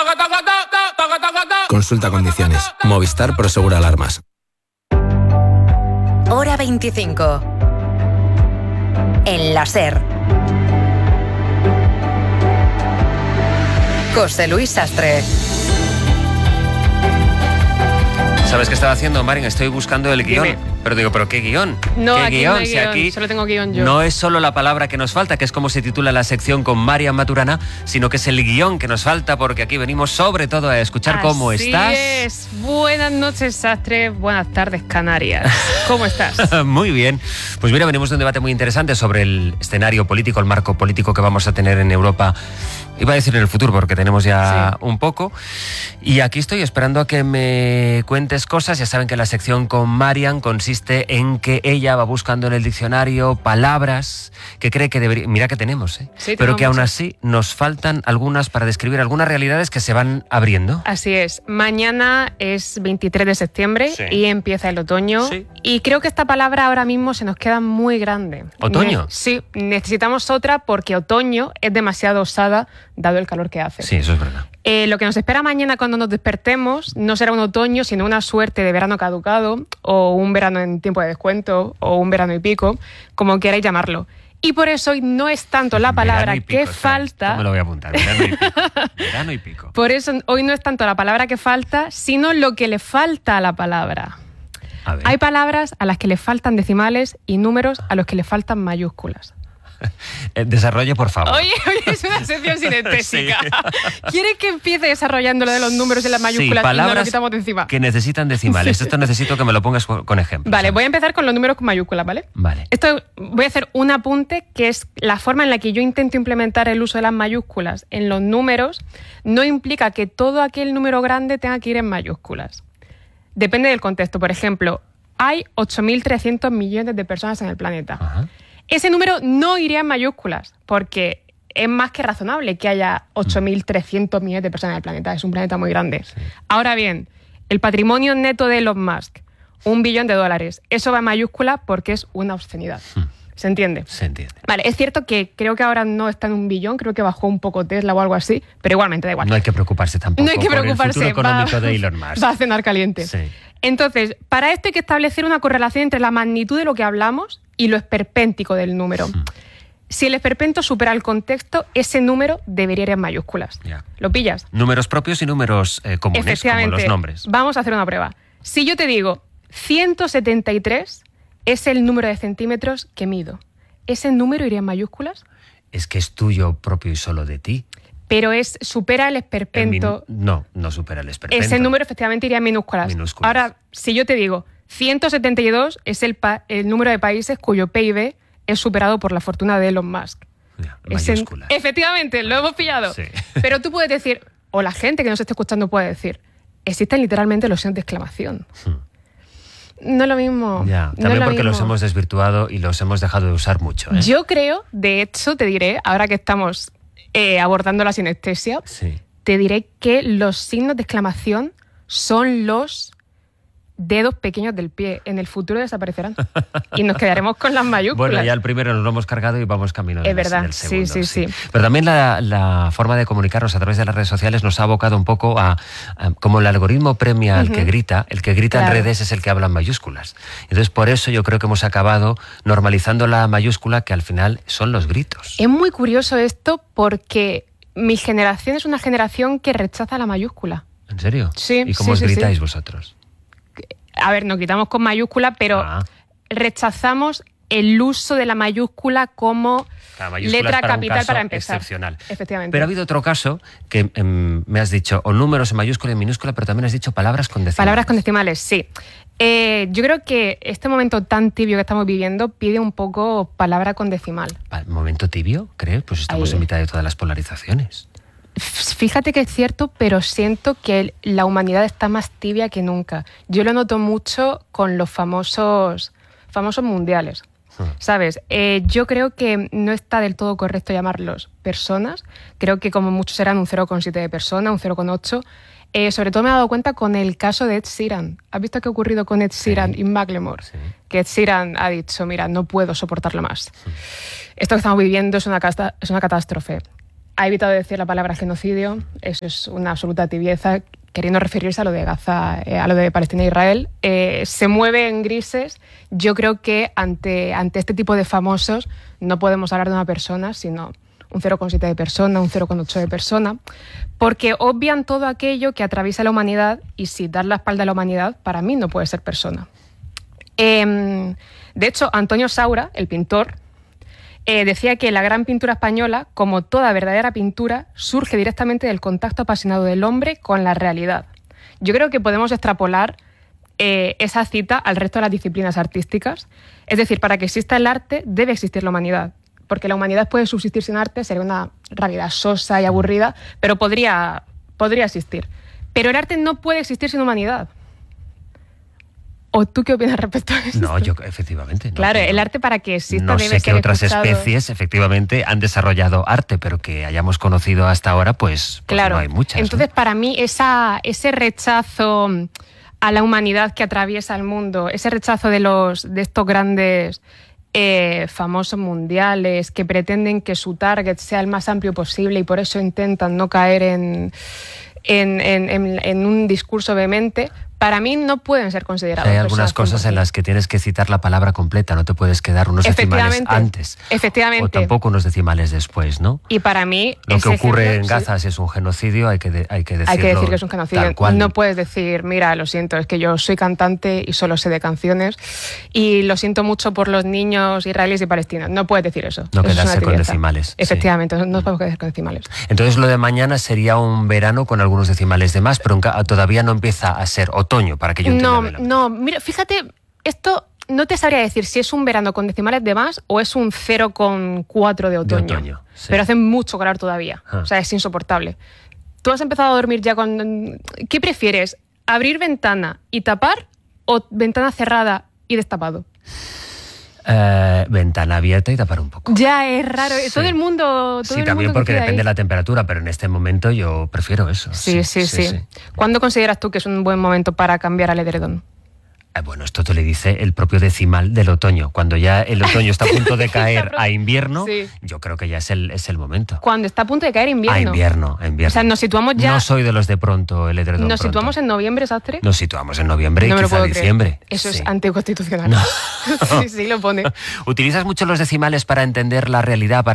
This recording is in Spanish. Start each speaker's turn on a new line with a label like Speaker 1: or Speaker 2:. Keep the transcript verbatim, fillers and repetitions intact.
Speaker 1: Consulta condiciones. Movistar Prosegura Alarmas.
Speaker 2: Hora veinticinco. En la SER. José Luis Sastre.
Speaker 3: ¿Sabes qué estaba haciendo, Marín? Estoy buscando el guión.
Speaker 4: Dime.
Speaker 3: Pero digo, ¿pero qué guión?
Speaker 4: No,
Speaker 3: ¿Qué
Speaker 4: aquí
Speaker 3: guión?
Speaker 4: no hay
Speaker 3: Si
Speaker 4: guión,
Speaker 3: aquí
Speaker 4: solo tengo guión yo.
Speaker 3: no es solo la palabra que nos falta, que es como se titula la sección con Marian Maturana, sino que es el guión que nos falta, porque aquí venimos sobre todo a escuchar
Speaker 4: Así
Speaker 3: cómo estás.
Speaker 4: es. Buenas noches, Sastre. Buenas tardes, Canarias. ¿Cómo estás?
Speaker 3: Muy bien. Pues mira, venimos de un debate muy interesante sobre el escenario político, el marco político que vamos a tener en Europa. Iba a decir en el futuro, porque tenemos ya sí. un poco. Y aquí estoy esperando a que me cuentes cosas. Ya saben que la sección con Marian consiste en que ella va buscando en el diccionario palabras que cree que debería... Mira que tenemos, ¿eh?
Speaker 4: Sí,
Speaker 3: pero que
Speaker 4: muchas.
Speaker 3: aún así nos faltan algunas para describir algunas realidades que se van abriendo.
Speaker 4: Así es. Mañana es veintitrés de septiembre sí. y empieza el otoño. Sí. Y creo que esta palabra ahora mismo se nos queda muy grande.
Speaker 3: ¿Otoño?
Speaker 4: Ne- sí, necesitamos otra porque otoño es demasiado osada dado el calor que hace.
Speaker 3: Sí, eso es verdad.
Speaker 4: Eh, lo que nos espera mañana cuando nos despertemos no será un otoño, sino una suerte de verano caducado, o un verano en tiempo de descuento, o un verano y pico, como queráis llamarlo. Y por eso hoy no es tanto la palabra pico, que falta...
Speaker 3: Me lo voy a apuntar, verano y pico. Verano y pico.
Speaker 4: Por eso hoy no es tanto la palabra que falta, sino lo que le falta a la palabra.
Speaker 3: A ver.
Speaker 4: Hay palabras a las que le faltan decimales y números a los que le faltan mayúsculas.
Speaker 3: Desarrolle, por favor.
Speaker 4: Oye, oye, es una sección sinestésica. Sí. ¿Quieres que empiece desarrollando lo de los números y las mayúsculas
Speaker 3: sí,
Speaker 4: y no lo quitamos de encima?
Speaker 3: Que necesitan decimales. Esto necesito que me lo pongas con ejemplos.
Speaker 4: Vale, ¿sabes? Voy a empezar con los números con mayúsculas, ¿vale?
Speaker 3: Vale.
Speaker 4: Esto voy a hacer un apunte que es la forma en la que yo intento implementar el uso de las mayúsculas en los números. No implica que todo aquel número grande tenga que ir en mayúsculas. Depende del contexto. Por ejemplo, hay ocho mil trescientos millones de personas en el planeta.
Speaker 3: Ajá.
Speaker 4: Ese número no iría en mayúsculas, porque es más que razonable que haya ocho mil trescientos millones de personas en el planeta. Es un planeta muy grande. Sí. Ahora bien, el patrimonio neto de Elon Musk, un billón de dólares, eso va en mayúsculas porque es una obscenidad. Hmm. ¿Se entiende?
Speaker 3: Se entiende.
Speaker 4: Vale, es cierto que creo que ahora no está en un billón, creo que bajó un poco Tesla o algo así, pero igualmente da igual.
Speaker 3: No hay que preocuparse tampoco
Speaker 4: no hay que preocuparse,
Speaker 3: por el futuro económico
Speaker 4: va,
Speaker 3: de Elon Musk.
Speaker 4: Va a cenar caliente.
Speaker 3: Sí.
Speaker 4: Entonces, para esto hay que establecer una correlación entre la magnitud de lo que hablamos y lo esperpéntico del número. Hmm. Si el esperpento supera el contexto, ese número debería ir en mayúsculas.
Speaker 3: Ya.
Speaker 4: ¿Lo pillas?
Speaker 3: Números propios y números eh, comunes,
Speaker 4: efectivamente,
Speaker 3: como los nombres.
Speaker 4: Vamos a hacer una prueba. Si yo te digo ciento setenta y tres es el número de centímetros que mido, ¿ese número iría en mayúsculas?
Speaker 3: Es que es tuyo propio y solo de ti.
Speaker 4: Pero es supera el esperpento.
Speaker 3: El min... No, no supera el esperpento.
Speaker 4: Ese número efectivamente iría en minúsculas.
Speaker 3: minúsculas.
Speaker 4: Ahora, si yo te digo ciento setenta y dos es el, pa el número de países cuyo P I B es superado por la fortuna de Elon Musk.
Speaker 3: Ya, mayúsculas.
Speaker 4: En... Efectivamente, lo hemos pillado.
Speaker 3: Sí.
Speaker 4: Pero tú puedes decir, o la gente que nos esté escuchando puede decir, existen literalmente los signos de exclamación. Hmm. No es lo mismo.
Speaker 3: Ya,
Speaker 4: no
Speaker 3: también
Speaker 4: es lo
Speaker 3: porque
Speaker 4: mismo.
Speaker 3: los hemos desvirtuado y los hemos dejado de usar mucho, ¿eh?
Speaker 4: Yo creo, de hecho, te diré, ahora que estamos eh, abordando la sinestesia,
Speaker 3: sí.
Speaker 4: te diré que los signos de exclamación son los dedos pequeños del pie. En el futuro desaparecerán. Y nos quedaremos con las mayúsculas.
Speaker 3: Bueno, ya el primero nos lo hemos cargado y vamos camino del,
Speaker 4: es verdad.
Speaker 3: del segundo.
Speaker 4: Sí, sí, sí,
Speaker 3: sí. Pero también la, la forma de comunicarnos a través de las redes sociales nos ha abocado un poco a, a como el algoritmo premia uh-huh. al que grita, el que grita claro. en redes es el que habla en mayúsculas. Entonces, por eso yo creo que hemos acabado normalizando la mayúscula, que al final son los gritos.
Speaker 4: Es muy curioso esto porque mi generación es una generación que rechaza la mayúscula.
Speaker 3: ¿En serio?
Speaker 4: Sí.
Speaker 3: ¿Y cómo
Speaker 4: sí,
Speaker 3: os
Speaker 4: sí,
Speaker 3: gritáis
Speaker 4: sí.
Speaker 3: vosotros?
Speaker 4: A ver, nos gritamos con mayúscula, pero ah. rechazamos el uso de la mayúscula como letra
Speaker 3: para
Speaker 4: capital para empezar.
Speaker 3: Excepcional.
Speaker 4: Efectivamente.
Speaker 3: Pero ha habido otro caso que eh, me has dicho o números en mayúscula y en minúscula, pero también has dicho palabras con decimales.
Speaker 4: Palabras con decimales, sí. Eh, yo creo que este momento tan tibio que estamos viviendo pide un poco palabra con decimal.
Speaker 3: ¿Momento tibio? ¿Crees? Pues estamos Ahí. en mitad de todas las polarizaciones.
Speaker 4: Fíjate que es cierto, pero siento que la humanidad está más tibia que nunca. Yo lo noto mucho con los famosos, famosos mundiales. Uh-huh. ¿Sabes? Eh, yo creo que no está del todo correcto llamarlos personas. Creo que como muchos serán un cero coma siete de persona, un cero coma ocho. Eh, sobre todo me he dado cuenta con el caso de Ed Sheeran. ¿Has visto qué ha ocurrido con Ed Sheeran sí. y Macklemore? Sí. Que Ed Sheeran ha dicho, mira, no puedo soportarlo más. Uh-huh. Esto que estamos viviendo es una, casta- es una catástrofe. ha evitado decir la palabra genocidio. Eso es una absoluta tibieza, queriendo referirse a lo de Gaza, eh, a lo de Palestina e Israel. Eh, se mueve en grises. Yo creo que ante, ante este tipo de famosos no podemos hablar de una persona, sino un cero coma siete de persona, un cero coma ocho de persona, porque obvian todo aquello que atraviesa la humanidad, y si dar la espalda a la humanidad, para mí no puede ser persona. Eh, de hecho, Antonio Saura, el pintor, eh, decía que la gran pintura española, como toda verdadera pintura, surge directamente del contacto apasionado del hombre con la realidad. Yo creo que podemos extrapolar eh, esa cita al resto de las disciplinas artísticas. Es decir, para que exista el arte, debe existir la humanidad. Porque la humanidad puede subsistir sin arte, sería una realidad sosa y aburrida, pero podría, podría existir. Pero el arte no puede existir sin humanidad. ¿O tú qué opinas respecto a esto?
Speaker 3: No, yo efectivamente. No,
Speaker 4: claro,
Speaker 3: no,
Speaker 4: el arte para que exista
Speaker 3: no
Speaker 4: debe
Speaker 3: sé que
Speaker 4: ser
Speaker 3: otras
Speaker 4: escuchado.
Speaker 3: especies efectivamente han desarrollado arte, pero que hayamos conocido hasta ahora, pues, pues
Speaker 4: claro.
Speaker 3: no hay muchas.
Speaker 4: Entonces,
Speaker 3: ¿no?
Speaker 4: para mí, esa, ese rechazo a la humanidad que atraviesa el mundo, ese rechazo de, los, de estos grandes eh, famosos mundiales que pretenden que su target sea el más amplio posible y por eso intentan no caer en, en, en, en, en un discurso vehemente, para mí no pueden ser considerados.
Speaker 3: Hay algunas cosas en las que tienes que citar la palabra completa, no te puedes quedar unos decimales antes.
Speaker 4: Efectivamente.
Speaker 3: O tampoco unos decimales después, ¿no?
Speaker 4: Y para mí...
Speaker 3: Lo que ocurre
Speaker 4: ejemplo,
Speaker 3: en Gaza sí. es un genocidio, hay que, de, hay que decirlo.
Speaker 4: Hay que decir que es un genocidio.
Speaker 3: Tal cual.
Speaker 4: No puedes decir, mira, lo siento, es que yo soy cantante y solo sé de canciones y lo siento mucho por los niños israelíes y palestinos. No puedes decir eso.
Speaker 3: No
Speaker 4: eso
Speaker 3: quedarse con decimales.
Speaker 4: Efectivamente,
Speaker 3: sí.
Speaker 4: no nos podemos quedar con decimales.
Speaker 3: Entonces lo de mañana sería un verano con algunos decimales de más, pero todavía no empieza a ser otoño, para que yo entienda.
Speaker 4: No, no, mira, fíjate, esto no te sabría decir si es un verano con decimales de más o es un cero coma cuatro de otoño.
Speaker 3: De otoño, sí.
Speaker 4: Pero hace mucho calor todavía,
Speaker 3: ah.
Speaker 4: o sea, es insoportable. ¿Tú has empezado a dormir ya con... ¿Qué prefieres? ¿Abrir ventana y tapar o ventana cerrada y destapado?
Speaker 3: Eh, ventana abierta y tapar un poco.
Speaker 4: Ya es raro,
Speaker 3: sí.
Speaker 4: todo el mundo... Todo
Speaker 3: sí,
Speaker 4: el
Speaker 3: también
Speaker 4: mundo
Speaker 3: porque depende
Speaker 4: ahí.
Speaker 3: de la temperatura, pero en este momento yo prefiero eso.
Speaker 4: Sí sí sí, sí, sí. ¿Cuándo consideras tú que es un buen momento para cambiar al edredón?
Speaker 3: Eh, bueno, esto te lo dice el propio decimal del otoño. Cuando ya el otoño está a punto de caer a invierno, sí. yo creo que ya es el, es el momento.
Speaker 4: Cuando está a punto de caer invierno.
Speaker 3: A invierno, a invierno.
Speaker 4: O sea, nos situamos ya...
Speaker 3: No soy de los de pronto, el edredón
Speaker 4: ¿Nos
Speaker 3: pronto.
Speaker 4: situamos en noviembre, Sastre?
Speaker 3: Nos situamos en noviembre
Speaker 4: no
Speaker 3: y quizá diciembre.
Speaker 4: Creer. Eso
Speaker 3: sí.
Speaker 4: es anticonstitucional. No. sí, sí, lo pone.
Speaker 3: ¿Utilizas mucho los decimales para entender la realidad, para